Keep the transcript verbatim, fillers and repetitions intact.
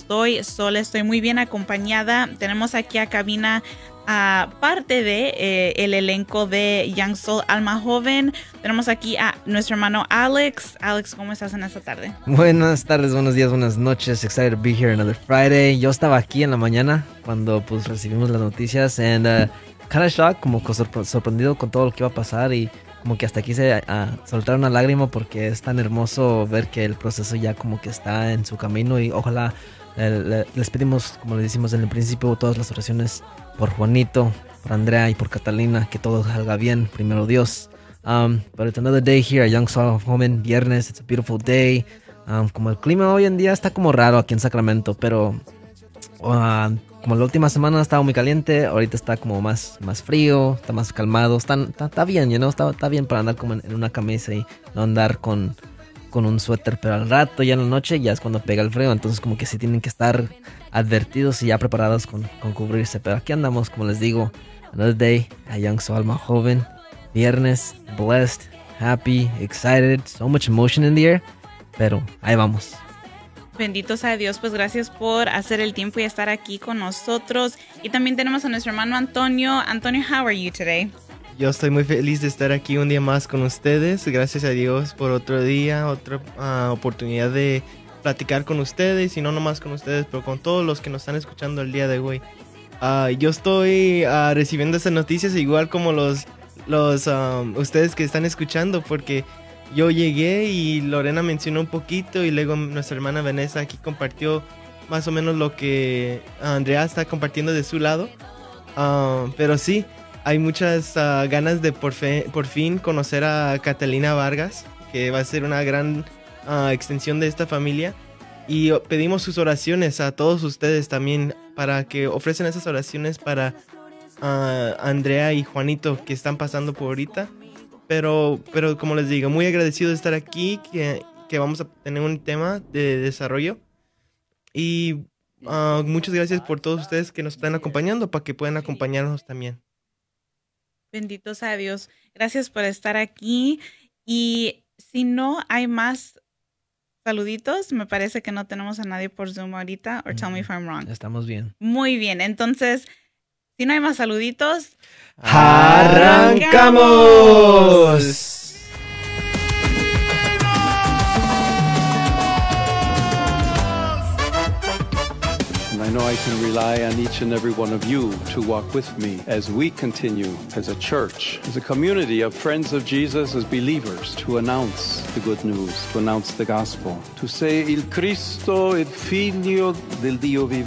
estoy sola, estoy muy bien acompañada. Tenemos aquí a cabina a parte de eh, el elenco de Young Soul Alma Joven. Tenemos aquí a nuestro hermano Alex. Alex, ¿cómo estás en esta tarde? Buenas tardes, buenos días, buenas noches. Excited to be here another Friday. Yo estaba aquí en la mañana cuando pues recibimos las noticias and uh, kind of shocked, como que sorpre- sorprendido con todo lo que iba a pasar y como que hasta quise uh, soltar una lágrima porque es tan hermoso ver que el proceso ya como que está en su camino y ojalá eh, le, les pedimos, como le decimos en el principio, todas las oraciones por Juanito, por Andrea y por Catalina, que todo salga bien, primero Dios. Um, but it's another day here at Young Soul Woman, viernes, it's a beautiful day. Um, como el clima hoy en día está como raro aquí en Sacramento, pero uh, como la última semana ha estado muy caliente, ahorita está como más, más frío, está más calmado, está, está, está bien, you know? está, está bien para andar como en, en una camisa y no andar con, con un suéter, pero al rato ya en la noche ya es cuando pega el frío, entonces como que sí tienen que estar advertidos y ya preparados con, con cubrirse, pero aquí andamos, como les digo, another day a Young Soul Alma Joven, viernes, blessed, happy, excited, so much emotion in the air, pero ahí vamos. Bendito sea Dios, pues gracias por hacer el tiempo y estar aquí con nosotros. Y también tenemos a nuestro hermano Antonio. Antonio, how are you today? Yo estoy muy feliz de estar aquí un día más con ustedes. Gracias a Dios por otro día, otra uh, oportunidad de platicar con ustedes. Y no nomás con ustedes, pero con todos los que nos están escuchando el día de hoy. Uh, yo estoy uh, recibiendo estas noticias igual como los, los um, ustedes que están escuchando, porque yo llegué y Lorena mencionó un poquito y luego nuestra hermana Vanessa aquí compartió más o menos lo que Andrea está compartiendo de su lado. Uh, pero sí, hay muchas uh, ganas de por, fe, por fin conocer a Catalina Vargas, que va a ser una gran uh, extensión de esta familia. Y pedimos sus oraciones a todos ustedes también para que ofrecen esas oraciones para uh, Andrea y Juanito que están pasando por ahorita. Pero, pero como les digo, muy agradecido de estar aquí, que, que vamos a tener un tema de desarrollo. Y uh, muchas gracias por todos ustedes que nos están acompañando, para que puedan acompañarnos también. Bendito sea Dios. Gracias por estar aquí. Y si no hay más saluditos, me parece que no tenemos a nadie por Zoom ahorita. Or tell me if I'm wrong. Estamos bien. Muy bien, entonces, si no hay más saluditos, ¡arrancamos! And I know I can rely on each and every one of you to walk with me as we continue as a church, as a community of friends of Jesus, as believers, to announce the good news, to announce the gospel, to say, Il Cristo, il Figlio del Dio vivo.